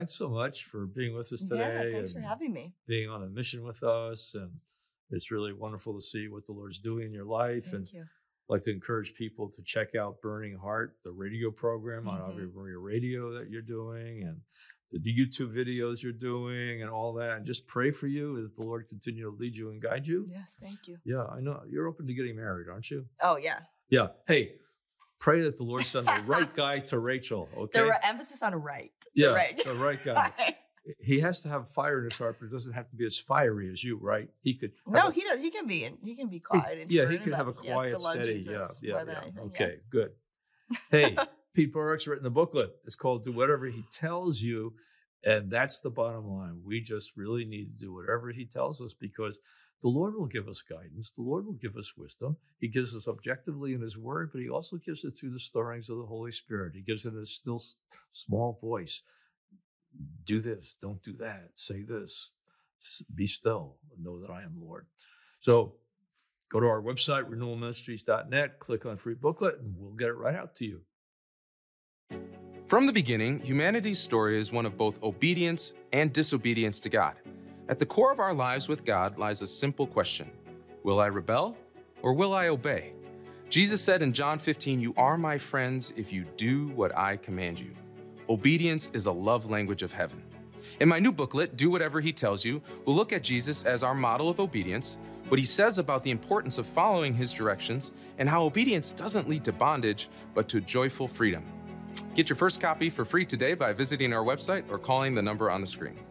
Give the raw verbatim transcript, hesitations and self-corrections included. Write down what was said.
Thanks so much for being with us Yeah, today thanks for and having me. being on a mission with us. And it's really wonderful to see what the Lord's doing in your life. And Thank you. I'd like to encourage people to check out Burning Heart, the radio program on Ave Mhm. Maria Radio that you're doing, and the YouTube videos you're doing, and all that. And just pray for you that the Lord continue to lead you and guide you. Yes, thank you. Yeah, I know you're open to getting married, aren't you? Oh, yeah. Yeah. Hey, pray that the Lord send the right guy to Rachel. Okay. The ri- emphasis on right. Yeah, The right. the right guy. He has to have fire in his heart, but it doesn't have to be as fiery as you, right? He could. have No, a- he does. He can be. He can be quiet. And yeah, he stern, could have a but he has quiet, to love steady. Jesus yeah, more yeah, than yeah. anything, Okay, good. Hey, Pete Burrick's written a booklet. It's called "Do Whatever He Tells You," and that's the bottom line. We just really need to do whatever He tells us because the Lord will give us guidance. The Lord will give us wisdom. He gives us objectively in His Word, but He also gives it through the stirrings of the Holy Spirit. He gives it in a still s- small voice. Do this, don't do that, say this, S- be still, and know that I am Lord. So go to our website, renewal ministries dot net, click on free booklet, and we'll get it right out to you. From the beginning, humanity's story is one of both obedience and disobedience to God. At the core of our lives with God lies a simple question: will I rebel or will I obey? Jesus said in John fifteen, "You are my friends if you do what I command you." Obedience is a love language of heaven. In my new booklet, Do Whatever He Tells You, we'll look at Jesus as our model of obedience, what He says about the importance of following His directions, and how obedience doesn't lead to bondage, but to joyful freedom. Get your first copy for free today by visiting our website or calling the number on the screen.